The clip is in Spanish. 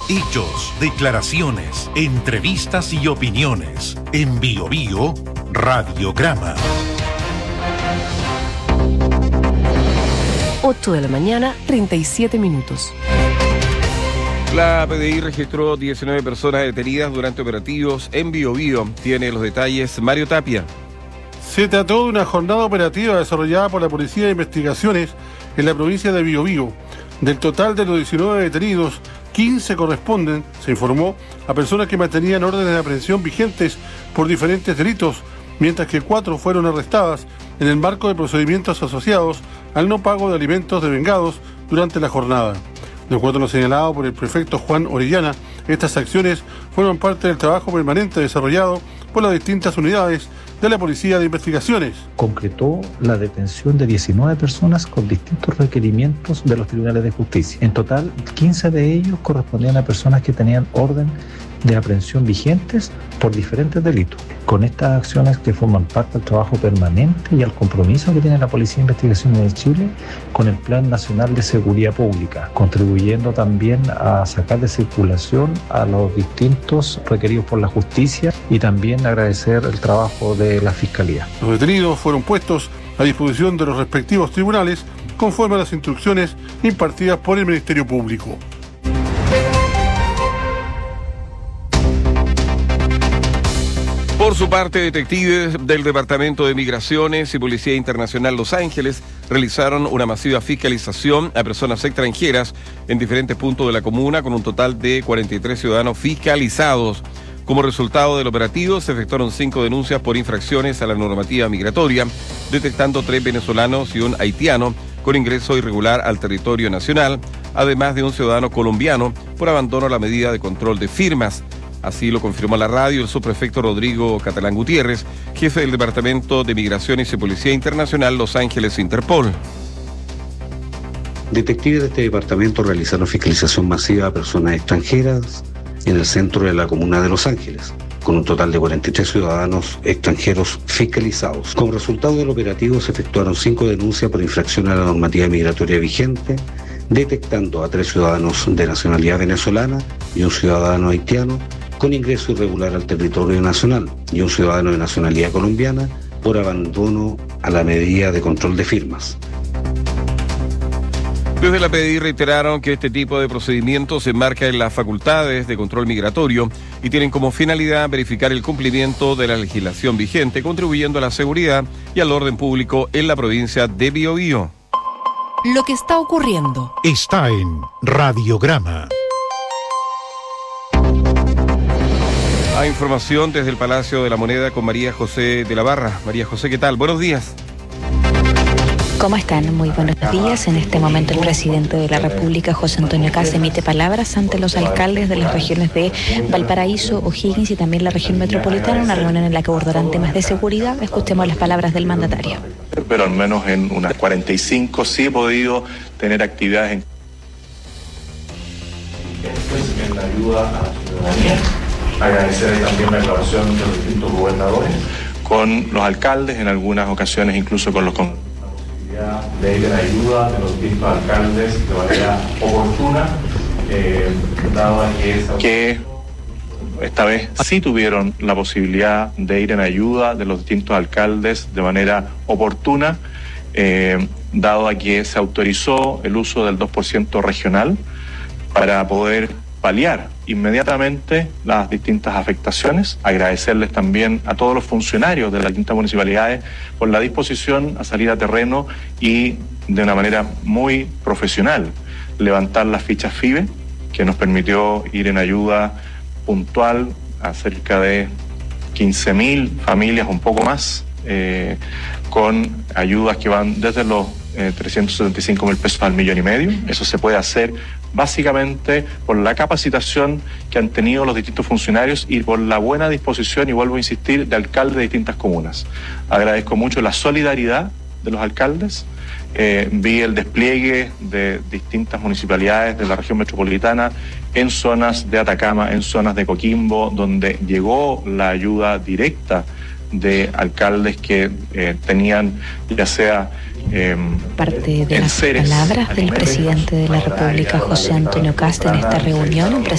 Hechos, declaraciones, entrevistas y opiniones. En BioBio, Radiograma. 8 de la mañana, 37 minutos. La PDI registró 19 personas detenidas durante operativos en BioBio. Tiene los detalles Mario Tapia. Se trató de una jornada operativa desarrollada por la Policía de Investigaciones en la provincia de Biobío. Del total de los 19 detenidos, 15 corresponden, se informó, a personas que mantenían órdenes de aprehensión vigentes por diferentes delitos, mientras que 4 fueron arrestadas en el marco de procedimientos asociados al no pago de alimentos devengados durante la jornada. De acuerdo a lo señalado por el prefecto Juan Orellana, estas acciones fueron parte del trabajo permanente desarrollado por las distintas unidades de la Policía de Investigaciones. Concretó la detención de 19 personas con distintos requerimientos de los tribunales de justicia. En total, 15 de ellos correspondían a personas que tenían orden de aprehensión vigentes por diferentes delitos. Con estas acciones que forman parte del trabajo permanente y al compromiso que tiene la Policía de Investigaciones de Chile con el Plan Nacional de Seguridad Pública, contribuyendo también a sacar de circulación a los distintos requeridos por la justicia y también agradecer el trabajo de la Fiscalía. Los detenidos fueron puestos a disposición de los respectivos tribunales conforme a las instrucciones impartidas por el Ministerio Público. Por su parte, detectives del Departamento de Migraciones y Policía Internacional Los Ángeles realizaron una masiva fiscalización a personas extranjeras en diferentes puntos de la comuna, con un total de 43 ciudadanos fiscalizados. Como resultado del operativo, se efectuaron 5 denuncias por infracciones a la normativa migratoria, detectando 3 venezolanos y un haitiano con ingreso irregular al territorio nacional, además de un ciudadano colombiano por abandono a la medida de control de firmas. Así lo confirmó a la radio el subprefecto Rodrigo Catalán Gutiérrez, jefe del Departamento de Migraciones y Policía Internacional Los Ángeles Interpol. Detectives de este departamento realizaron fiscalización masiva a personas extranjeras en el centro de la comuna de Los Ángeles, con un total de 43 ciudadanos extranjeros fiscalizados. Como resultado del operativo se efectuaron 5 denuncias por infracción a la normativa migratoria vigente, detectando a 3 ciudadanos de nacionalidad venezolana y un ciudadano haitiano con ingreso irregular al territorio nacional y un ciudadano de nacionalidad colombiana por abandono a la medida de control de firmas. Desde la PDI reiteraron que este tipo de procedimientos se enmarca en las facultades de control migratorio y tienen como finalidad verificar el cumplimiento de la legislación vigente, contribuyendo a la seguridad y al orden público en la provincia de Biobío. Lo que está ocurriendo Está en Radiograma. Hay información desde el Palacio de la Moneda con María José de la Barra. María José, ¿qué tal? Buenos días. ¿Cómo están? Muy buenos días. En este momento el presidente de la República, José Antonio Kast, emite palabras ante los alcaldes de las regiones de Valparaíso, O'Higgins y también la región metropolitana, una reunión en la que abordarán temas de seguridad. Escuchemos las palabras del mandatario. Pero al menos en unas 45 sí he podido tener actividades en la ayuda a la ciudadanía. Agradecer también la colaboración de los distintos gobernadores con los alcaldes, en algunas ocasiones incluso con los la posibilidad de ir en ayuda de los distintos alcaldes de manera oportuna, dado que esta vez sí tuvieron la posibilidad de ir en ayuda de los distintos alcaldes de manera oportuna, dado a que se autorizó el uso del 2% regional para poder paliar inmediatamente las distintas afectaciones. Agradecerles también a todos los funcionarios de las distintas municipalidades por la disposición a salir a terreno y de una manera muy profesional levantar las fichas FIBE, que nos permitió ir en ayuda puntual a cerca de 15.000 familias, un poco más, con ayudas que van desde los 375.000 pesos al 1,5 millones. Eso se puede hacer básicamente por la capacitación que han tenido los distintos funcionarios y por la buena disposición, y vuelvo a insistir, de alcaldes de distintas comunas. Agradezco mucho la solidaridad de los alcaldes. Vi el despliegue de distintas municipalidades de la región metropolitana en zonas de Atacama, en zonas de Coquimbo, donde llegó la ayuda directa de alcaldes que tenían ya sea parte de las palabras del presidente de la República, José Antonio Kast, en esta reunión.